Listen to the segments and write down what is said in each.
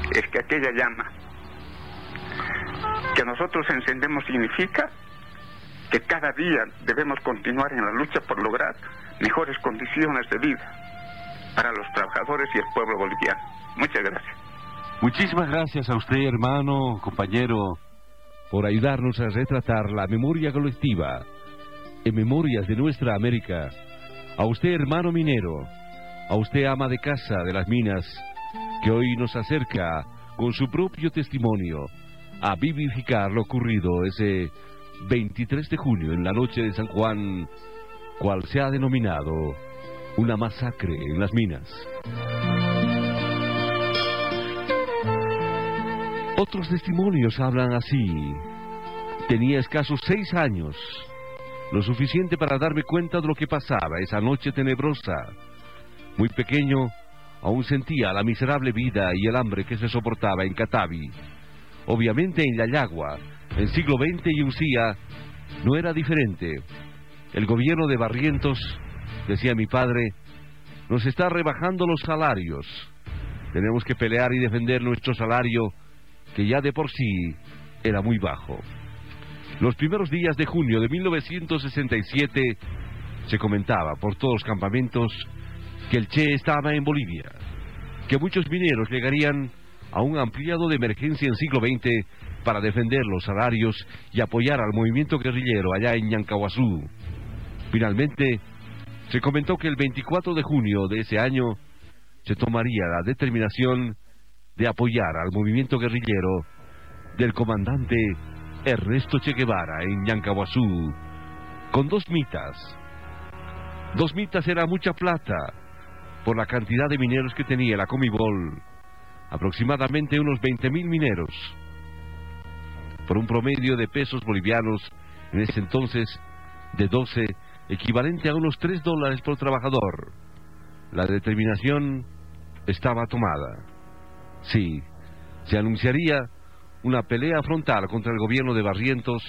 es que aquella llama que nosotros encendemos significa que cada día debemos continuar en la lucha por lograr mejores condiciones de vida para los trabajadores y el pueblo boliviano. Muchas gracias. Muchísimas gracias a usted, hermano, compañero, por ayudarnos a retratar la memoria colectiva en Memorias de Nuestra América. A usted, hermano minero, a usted, ama de casa de las minas, que hoy nos acerca con su propio testimonio a vivificar lo ocurrido ese 23 de junio en la noche de San Juan, cual se ha denominado una masacre en las minas. Otros testimonios hablan así. Tenía escasos 6 años, lo suficiente para darme cuenta de lo que pasaba esa noche tenebrosa. Muy pequeño, aún sentía la miserable vida y el hambre que se soportaba en Catavi. Obviamente en Yayagua, en siglo XX y Usía, no era diferente. El gobierno de Barrientos, decía mi padre, nos está rebajando los salarios. Tenemos que pelear y defender nuestro salario, que ya de por sí era muy bajo. Los primeros días de junio de 1967 se comentaba por todos los campamentos que el Che estaba en Bolivia, que muchos mineros llegarían a un ampliado de emergencia en siglo XX para defender los salarios y apoyar al movimiento guerrillero allá en Ñancahuazú. Finalmente, se comentó que el 24 de junio de ese año se tomaría la determinación de apoyar al movimiento guerrillero del comandante Ernesto Che Guevara en Ñancahuazú, con 2 mitas. 2 mitas era mucha plata por la cantidad de mineros que tenía la Comibol, aproximadamente unos 20.000 mineros, por un promedio de pesos bolivianos en ese entonces de 12, equivalente a unos $3 por trabajador. La determinación estaba tomada. Sí, se anunciaría una pelea frontal contra el gobierno de Barrientos,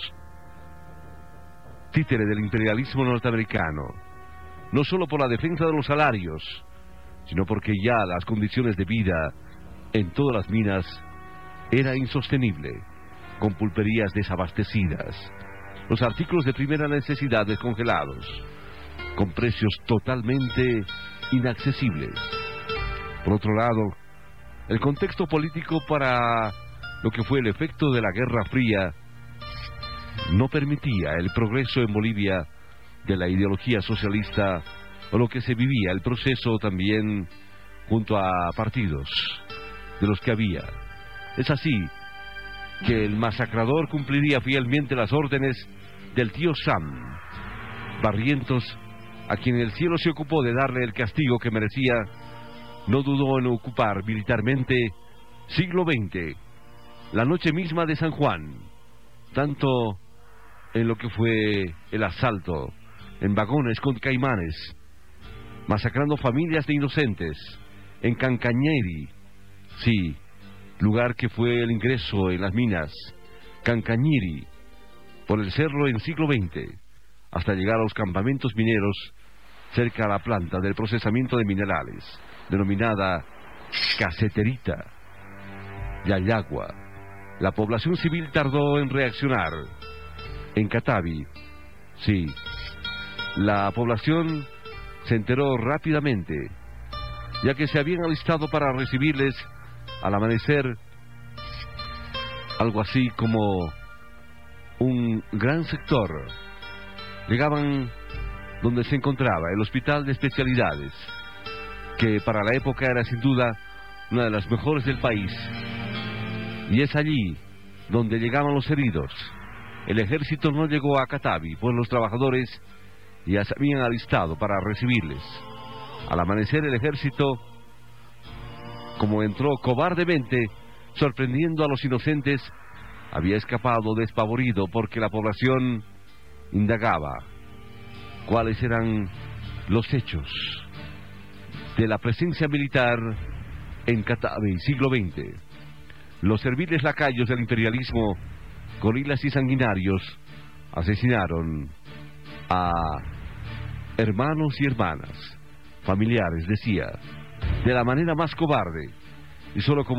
títere del imperialismo norteamericano, no solo por la defensa de los salarios, sino porque ya las condiciones de vida en todas las minas era insostenible, con pulperías desabastecidas, los artículos de primera necesidad descongelados, con precios totalmente inaccesibles. Por otro lado, el contexto político para lo que fue el efecto de la Guerra Fría no permitía el progreso en Bolivia de la ideología socialista, o lo que se vivía el proceso también junto a partidos de los que había. Es así que el masacrador cumpliría fielmente las órdenes del tío Sam. Barrientos, a quien el cielo se ocupó de darle el castigo que merecía, no dudó en ocupar militarmente siglo XX, la noche misma de San Juan, tanto en lo que fue el asalto en vagones con caimanes, masacrando familias de inocentes, en Cancañeri, sí, lugar que fue el ingreso en las minas, Cancañiri, por el cerro en siglo XX, hasta llegar a los campamentos mineros cerca a la planta del procesamiento de minerales, denominada Caseterita, Yayagua. La población civil tardó en reaccionar. En Catavi, sí, la población se enteró rápidamente, ya que se habían alistado para recibirles al amanecer algo así como un gran sector. Llegaban donde se encontraba el Hospital de Especialidades, que para la época era sin duda una de las mejores del país, y es allí donde llegaban los heridos. El ejército no llegó a Catavi, pues los trabajadores ya se habían alistado para recibirles. Al amanecer el ejército, como entró cobardemente, sorprendiendo a los inocentes, había escapado despavorido porque la población indagaba cuáles eran los hechos de la presencia militar en Catavi, siglo XX. Los serviles lacayos del imperialismo, gorilas y sanguinarios, asesinaron a hermanos y hermanas, familiares, decía, de la manera más cobarde, y solo como